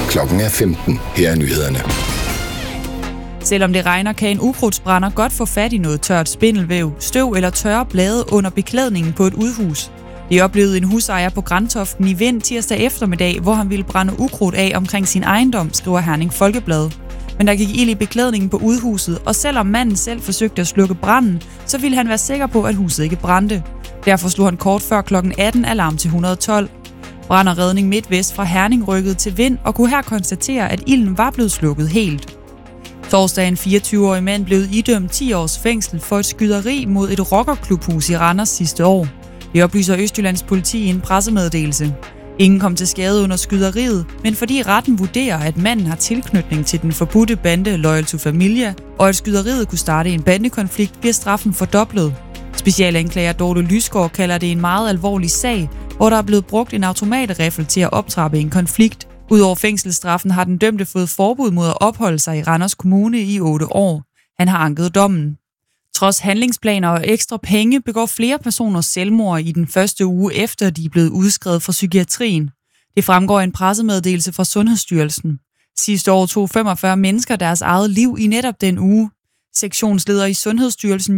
Klokken er 15. Her er nyhederne. Selvom det regner, kan en ukrudtsbrænder godt få fat i noget tørt spindelvæv, støv eller tørre blade under beklædningen på et udhus. Det oplevede en husejer på Grantoften i Vind tirsdag eftermiddag, hvor han ville brænde ukrudt af omkring sin ejendom, skriver Herning Folkeblad. Men der gik ild i beklædningen på udhuset, og selvom manden selv forsøgte at slukke branden, så ville han være sikker på, at huset ikke brændte. Derfor slog han kort før kl. 18 alarm til 112. Brand og redning midtvest fra Herning rykkede til Vind og kunne her konstatere, at ilden var blevet slukket helt. Torsdag en 24-årig mand blev idømt 10 års fængsel for et skyderi mod et rockerklubhus i Randers sidste år. Det oplyser Østjyllands politi i en pressemeddelelse. Ingen kom til skade under skyderiet, men fordi retten vurderer, at manden har tilknytning til den forbudte bande Loyal to Familia, og at skyderiet kunne starte en bandekonflikt, bliver straffen fordoblet. Specialanklager Dorte Lysgaard kalder det en meget alvorlig sag, hvor der er blevet brugt en automatriffel til at optrappe en konflikt. Udover fængselsstraffen har den dømte fået forbud mod at opholde sig i Randers Kommune i 8 år. Han har anket dommen. Trods handlingsplaner og ekstra penge begår flere personer selvmord i den første uge efter de er blevet udskrevet fra psykiatrien. Det fremgår af en pressemeddelelse fra Sundhedsstyrelsen. Sidste år tog 45 mennesker deres eget liv i netop den uge. Sektionsleder i Sundhedsstyrelsen